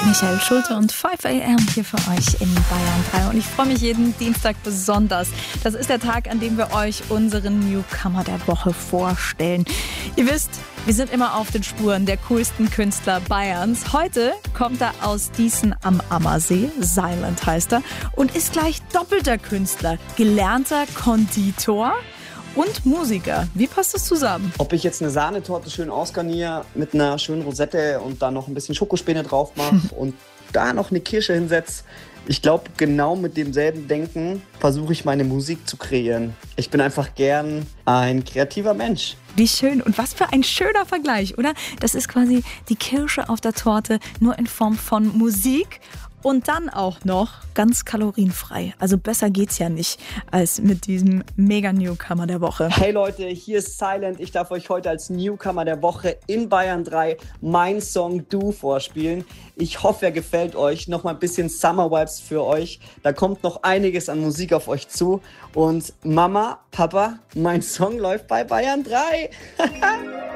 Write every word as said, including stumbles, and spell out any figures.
Michael Schulte und fünf a m hier für euch in Bayern drei. Und ich freue mich jeden Dienstag besonders. Das ist der Tag, an dem wir euch unseren Newcomer der Woche vorstellen. Ihr wisst, wir sind immer auf den Spuren der coolsten Künstler Bayerns. Heute kommt er aus Dießen am Ammersee, Silent heißt er, und ist gleich doppelter Künstler, gelernter Konditor und Musiker. Wie passt das zusammen? Ob ich jetzt eine Sahnetorte schön ausgarniere mit einer schönen Rosette und da noch ein bisschen Schokospäne drauf mache und da noch eine Kirsche hinsetze. Ich glaube, genau mit demselben Denken versuche ich meine Musik zu kreieren. Ich bin einfach gern ein kreativer Mensch. Wie schön und was für ein schöner Vergleich, oder? Das ist quasi die Kirsche auf der Torte, nur in Form von Musik. Und dann auch noch ganz kalorienfrei. Also besser geht's ja nicht als mit diesem Mega-Newcomer der Woche. Hey Leute, hier ist Silent. Ich darf euch heute als Newcomer der Woche in Bayern drei mein Song Du vorspielen. Ich hoffe, er gefällt euch. Noch mal ein bisschen Summer Vibes für euch. Da kommt noch einiges an Musik auf euch zu. Und Mama, Papa, mein Song läuft bei Bayern drei.